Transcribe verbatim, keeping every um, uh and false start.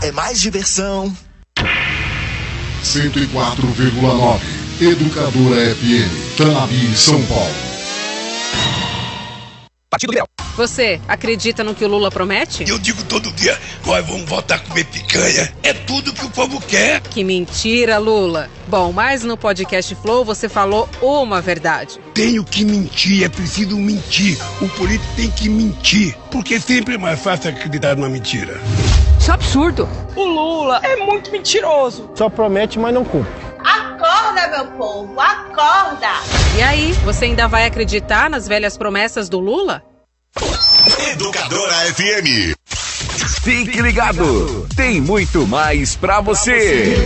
é mais diversão. cento e quatro vírgula nove Educadora F M, Tanabi, São Paulo. Partido Liberal. Você acredita no que o Lula promete? Eu digo todo dia, nós vamos voltar a comer picanha. É tudo que o povo quer. Que mentira, Lula. Bom, mas no podcast Flow você falou uma verdade. Tenho que mentir, é preciso mentir. O político tem que mentir, porque sempre é mais fácil acreditar numa mentira. Isso é absurdo. O Lula é muito mentiroso. Só promete, mas não cumpre. Acorda, meu povo, acorda! E aí, você ainda vai acreditar nas velhas promessas do Lula? Educadora F M. Fique ligado, tem muito mais pra você.